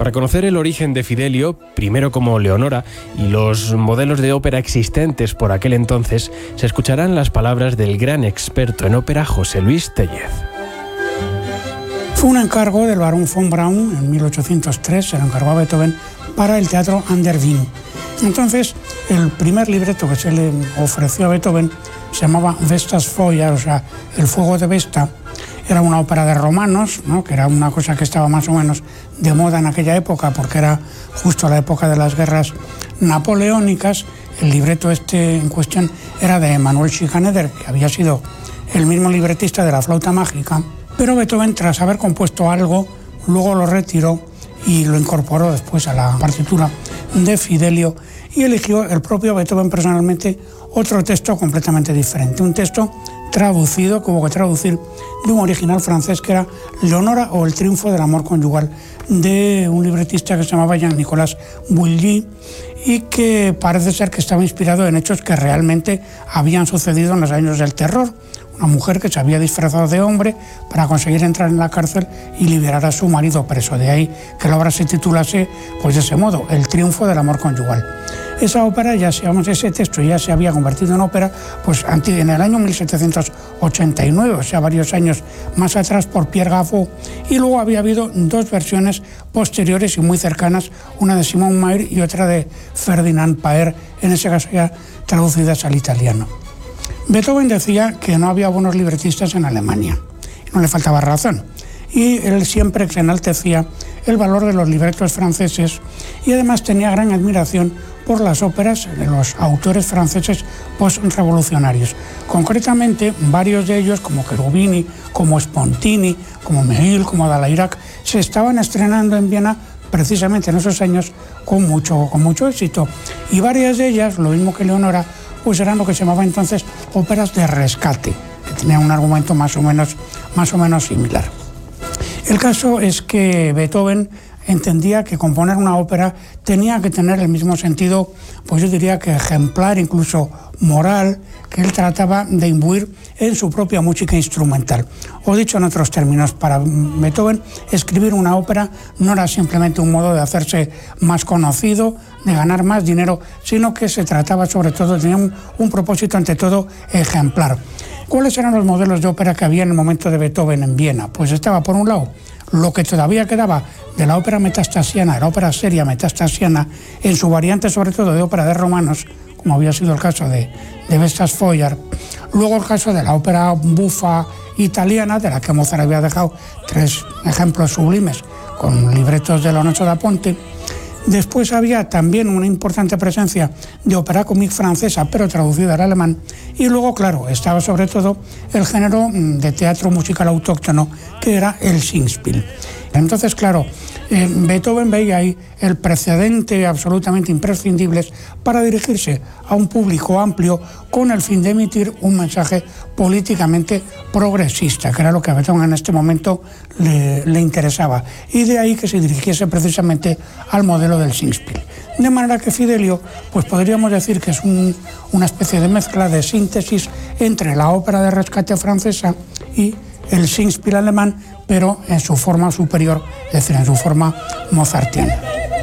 Para conocer el origen de Fidelio, primero como Leonora, y los modelos de ópera existentes por aquel entonces, se escucharán las palabras del gran experto en ópera José Luis Tellez. Fue un encargo del barón von Braun en 1803, se lo encargó a Beethoven para el teatro An der Wien. Entonces, el primer libreto que se le ofreció a Beethoven se llamaba Vestas Feuer, o sea, el fuego de Vesta. Era una ópera de romanos, ¿no?, que era una cosa que estaba más o menos de moda en aquella época, porque era justo la época de las guerras napoleónicas. El libreto en cuestión era de Emanuel Schikaneder, que había sido el mismo libretista de La flauta mágica, pero Beethoven, tras haber compuesto algo, luego lo retiró y lo incorporó después a la partitura de Fidelio, y eligió el propio Beethoven personalmente otro texto completamente diferente, un texto traducido, que hubo que traducir, de un original francés que era Leonora o el triunfo del amor conyugal, de un libretista que se llamaba Jean-Nicolas Bouilly, y que parece ser que estaba inspirado en hechos que realmente habían sucedido en los años del terror. Una mujer que se había disfrazado de hombre para conseguir entrar en la cárcel y liberar a su marido preso. De ahí que la obra se titulase, pues de ese modo, El triunfo del amor conyugal. Esa ópera, ese texto ya se había convertido en ópera pues en el año 1789, o sea, varios años más atrás, por Pierre Gaffo, y luego había habido dos versiones posteriores y muy cercanas, una de Simon Mayr y otra de Ferdinand Paer, en ese caso ya traducidas al italiano. Beethoven decía que no había buenos libretistas en Alemania, no le faltaba razón, y él siempre enaltecía el valor de los libretos franceses, y además tenía gran admiración por las óperas de los autores franceses post-revolucionarios. Concretamente, varios de ellos, como Cherubini, como Spontini, como Méhul, como Dalairac, se estaban estrenando en Viena precisamente en esos años con mucho éxito. Y varias de ellas, lo mismo que Leonora, pues eran lo que se llamaba entonces óperas de rescate, que tenían un argumento más o menos similar. El caso es que Beethoven entendía que componer una ópera tenía que tener el mismo sentido, pues yo diría que ejemplar, incluso moral, que él trataba de imbuir en su propia música instrumental. O dicho en otros términos, para Beethoven, escribir una ópera no era simplemente un modo de hacerse más conocido, de ganar más dinero, sino que se trataba sobre todo, tenía un propósito ante todo ejemplar. ¿Cuáles eran los modelos de ópera que había en el momento de Beethoven en Viena? Pues estaba, por un lado, lo que todavía quedaba de la ópera metastasiana, la ópera seria metastasiana, en su variante sobre todo de ópera de romanos, como había sido el caso de Vestas Feuer. Luego el caso de la ópera bufa italiana, de la que Mozart había dejado 3 ejemplos sublimes con libretos de Lorenzo da Ponte. Después había también una importante presencia de ópera comique francesa, pero traducida al alemán. Y luego, claro, estaba sobre todo el género de teatro musical autóctono, que era el Singspiel. Entonces, claro, Beethoven veía ahí el precedente absolutamente imprescindible para dirigirse a un público amplio con el fin de emitir un mensaje políticamente progresista, que era lo que a Beethoven en este momento le interesaba. Y de ahí que se dirigiese precisamente al modelo del Singspiel. De manera que Fidelio, pues podríamos decir que es una especie de mezcla, de síntesis entre la ópera de rescate francesa y el Singspiel alemán, pero en su forma superior, es decir, en su forma mozartiana.